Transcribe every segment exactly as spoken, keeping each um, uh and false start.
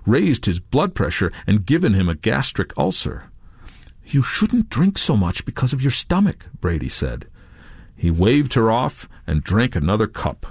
raised his blood pressure and given him a gastric ulcer. "You shouldn't drink so much because of your stomach," Brady said. He waved her off and drank another cup.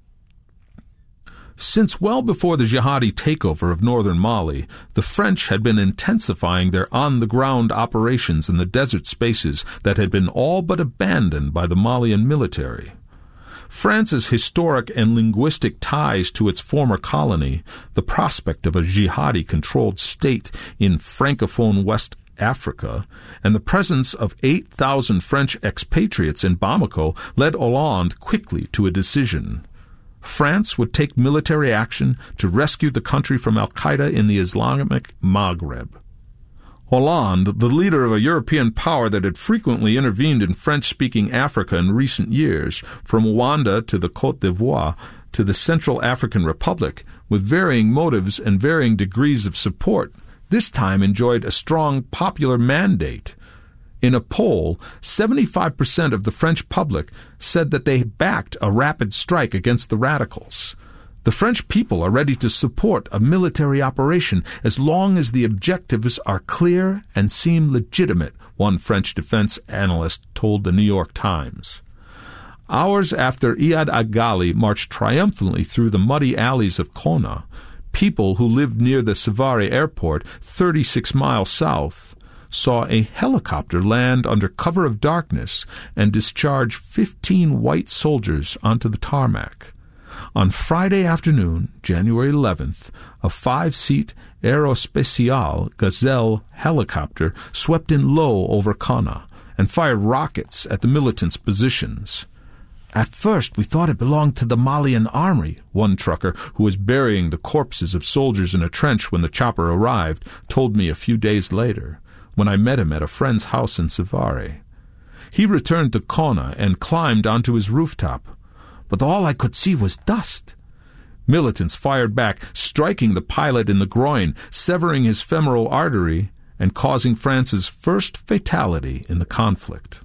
Since well before the jihadi takeover of northern Mali, the French had been intensifying their on-the-ground operations in the desert spaces that had been all but abandoned by the Malian military. France's historic and linguistic ties to its former colony, the prospect of a jihadi-controlled state in Francophone West Africa, and the presence of eight thousand French expatriates in Bamako led Hollande quickly to a decision. France would take military action to rescue the country from al-Qaeda in the Islamic Maghreb. Hollande, the leader of a European power that had frequently intervened in French-speaking Africa in recent years, from Rwanda to the Côte d'Ivoire to the Central African Republic, with varying motives and varying degrees of support, this time enjoyed a strong popular mandate. In a poll, seventy-five percent of the French public said that they backed a rapid strike against the radicals. The French people are ready to support a military operation as long as the objectives are clear and seem legitimate, one French defense analyst told the New York Times. Hours after Iyad Agali marched triumphantly through the muddy alleys of Kona, people who lived near the Savary airport, thirty-six miles south, saw a helicopter land under cover of darkness and discharge fifteen white soldiers onto the tarmac. On Friday afternoon, January eleventh, a five-seat Aerospatiale Gazelle helicopter swept in low over Kona and fired rockets at the militants' positions. "At first we thought it belonged to the Malian army," one trucker, who was burying the corpses of soldiers in a trench when the chopper arrived, told me a few days later, when I met him at a friend's house in Savary. He returned to Kona and climbed onto his rooftop, but all I could see was dust. Militants fired back, striking the pilot in the groin, severing his femoral artery, and causing France's first fatality in the conflict.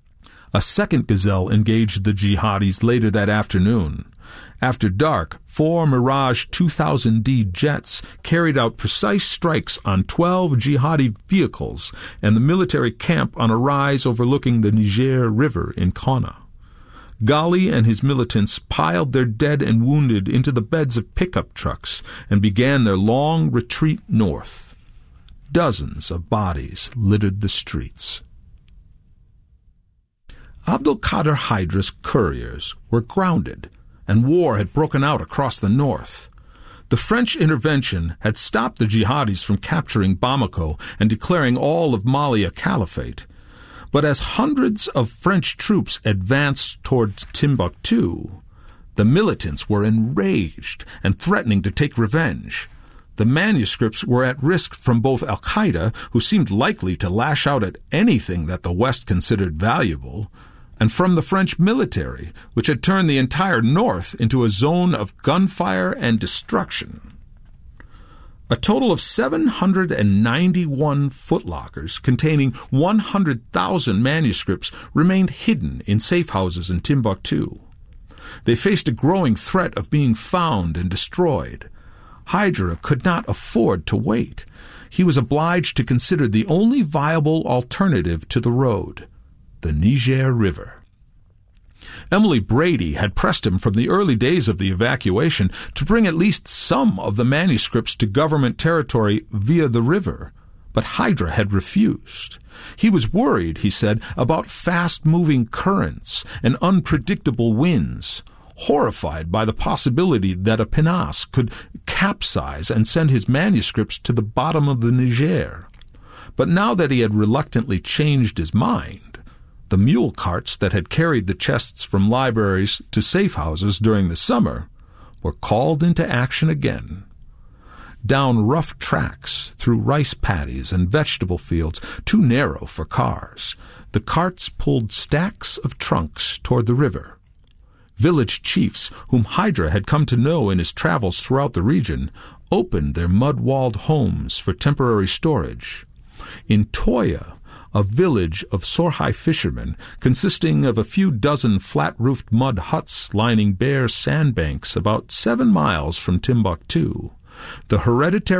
A second Gazelle engaged the jihadis later that afternoon. After dark, four Mirage two thousand D jets carried out precise strikes on twelve jihadi vehicles and the military camp on a rise overlooking the Niger River in Kona. Ghali and his militants piled their dead and wounded into the beds of pickup trucks and began their long retreat north. Dozens of bodies littered the streets. Abdul Qadir Hydra's couriers were grounded, and war had broken out across the north. The French intervention had stopped the jihadis from capturing Bamako and declaring all of Mali a caliphate. But as hundreds of French troops advanced towards Timbuktu, the militants were enraged and threatening to take revenge. The manuscripts were at risk from both al-Qaeda, who seemed likely to lash out at anything that the West considered valuable, and from the French military, which had turned the entire north into a zone of gunfire and destruction. A total of seven hundred ninety-one footlockers containing one hundred thousand manuscripts remained hidden in safe houses in Timbuktu. They faced a growing threat of being found and destroyed. Hydra could not afford to wait. He was obliged to consider the only viable alternative to the road, the Niger River. Emily Brady had pressed him from the early days of the evacuation to bring at least some of the manuscripts to government territory via the river, but Hydra had refused. He was worried, he said, about fast-moving currents and unpredictable winds, horrified by the possibility that a pinnace could capsize and send his manuscripts to the bottom of the Niger. But now that he had reluctantly changed his mind, the mule carts that had carried the chests from libraries to safe houses during the summer were called into action again. Down rough tracks, through rice paddies and vegetable fields too narrow for cars, the carts pulled stacks of trunks toward the river. Village chiefs, whom Hydra had come to know in his travels throughout the region, opened their mud-walled homes for temporary storage. In Toya, a village of Sorhai fishermen, consisting of a few dozen flat-roofed mud huts lining bare sandbanks about seven miles from Timbuktu, the hereditary